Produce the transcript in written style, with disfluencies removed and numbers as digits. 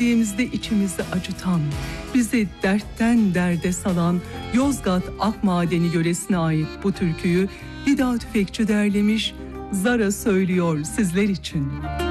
dinlediğimizde içimizi acıtan, bizi dertten derde salan Yozgat Akmadeni yöresine ait bu türküyü Vida Tüfekçi derlemiş, Zara söylüyor sizler için.